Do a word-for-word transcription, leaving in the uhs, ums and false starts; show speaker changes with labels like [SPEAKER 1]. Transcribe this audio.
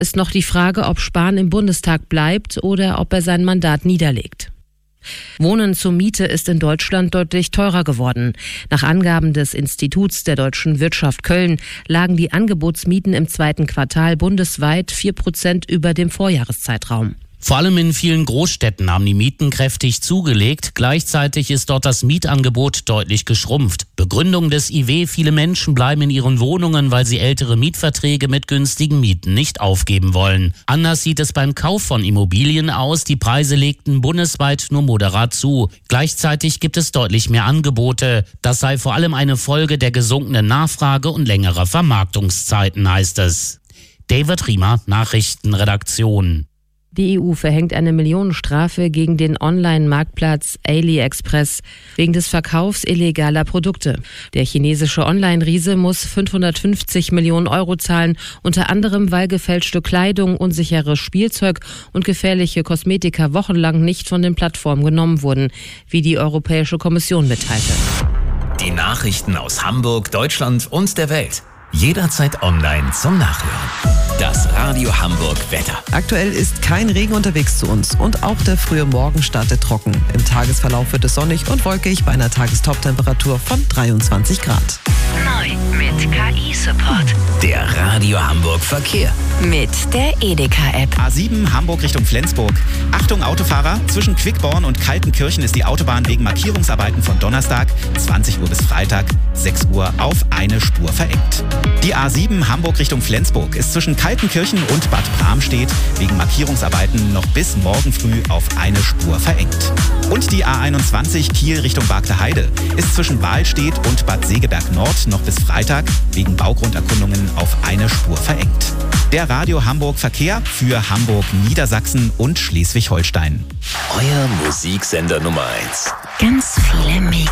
[SPEAKER 1] Ist noch die Frage, ob Spahn im Bundestag bleibt oder ob er sein Mandat niederlegt. Wohnen zur Miete ist in Deutschland deutlich teurer geworden. Nach Angaben des Instituts der deutschen Wirtschaft Köln lagen die Angebotsmieten im zweiten Quartal bundesweit vier Prozent über dem Vorjahreszeitraum.
[SPEAKER 2] Vor allem in vielen Großstädten haben die Mieten kräftig zugelegt. Gleichzeitig ist dort das Mietangebot deutlich geschrumpft. Begründung des I W: viele Menschen bleiben in ihren Wohnungen, weil sie ältere Mietverträge mit günstigen Mieten nicht aufgeben wollen. Anders sieht es beim Kauf von Immobilien aus. Die Preise legten bundesweit nur moderat zu. Gleichzeitig gibt es deutlich mehr Angebote. Das sei vor allem eine Folge der gesunkenen Nachfrage und längerer Vermarktungszeiten, heißt es. David Riemer, Nachrichtenredaktion.
[SPEAKER 1] Die E U verhängt eine Millionenstrafe gegen den Online-Marktplatz AliExpress wegen des Verkaufs illegaler Produkte. Der chinesische Online-Riese muss fünfhundertfünfzig Millionen Euro zahlen, unter anderem weil gefälschte Kleidung, unsicheres Spielzeug und gefährliche Kosmetika wochenlang nicht von den Plattformen genommen wurden, wie die Europäische Kommission mitteilte.
[SPEAKER 3] Die Nachrichten aus Hamburg, Deutschland und der Welt. Jederzeit online zum Nachhören. Das Radio Hamburg Wetter.
[SPEAKER 4] Aktuell ist kein Regen unterwegs zu uns und auch der frühe Morgen startet trocken. Im Tagesverlauf wird es sonnig und wolkig bei einer Tagestoptemperatur von dreiundzwanzig Grad.
[SPEAKER 5] Neu mit K I-Support.
[SPEAKER 3] Der Radio Hamburg Verkehr.
[SPEAKER 5] Mit der Edeka-App.
[SPEAKER 6] A sieben Hamburg Richtung Flensburg. Achtung Autofahrer, zwischen Quickborn und Kaltenkirchen ist die Autobahn wegen Markierungsarbeiten von Donnerstag, zwanzig Uhr bis Freitag, sechs Uhr auf eine Spur verengt. Die A sieben Hamburg Richtung Flensburg ist zwischen Kaltenkirchen und Bad Bramstedt wegen Markierungsarbeiten noch bis morgen früh auf eine Spur verengt. Und die A einundzwanzig Kiel Richtung Bargteheide ist zwischen Wahlstedt und Bad Segeberg Nord noch bis Freitag wegen Baugrunderkundungen auf eine Spur verengt. Der Radio Hamburg Verkehr für Hamburg, Niedersachsen und Schleswig-Holstein.
[SPEAKER 3] Euer Musiksender Nummer eins.
[SPEAKER 5] Ganz viele Mega.